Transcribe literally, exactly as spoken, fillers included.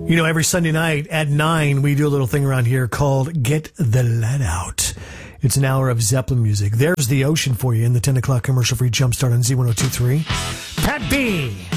You know, every Sunday night at nine, we do a little thing around here called Get the Lead Out. It's an hour of Zeppelin music. There's the ocean for you in the ten o'clock commercial-free jumpstart on Z ten twenty-three. Pat B.